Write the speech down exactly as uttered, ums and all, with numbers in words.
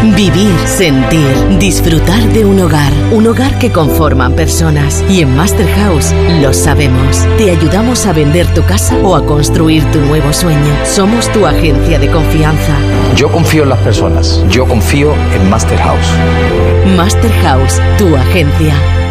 Vivir, sentir, disfrutar de un hogar. Un hogar que conforman personas. Y en Master House lo sabemos. Te ayudamos a vender tu casa o a construir tu nuevo sueño. Somos tu agencia de confianza. Yo confío en las personas. Yo confío en Master House. Master House, tu agencia.